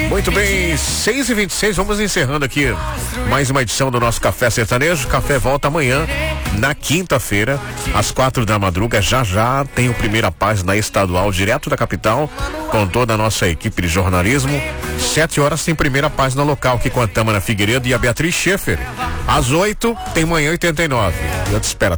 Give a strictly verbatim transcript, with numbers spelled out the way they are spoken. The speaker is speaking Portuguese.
Muito bem, seis e vinte e seis, vamos encerrando aqui mais uma edição do nosso Café Sertanejo. Café volta amanhã, na quinta-feira, às quatro da madruga. Já já tem o Primeira Página Estadual, direto da capital, com toda a nossa equipe de jornalismo. Sete horas tem Primeira Página Local, aqui com a Tâmara Figueiredo e a Beatriz Schaefer. Às oito tem Manhã oitenta e nove. Eu te espero.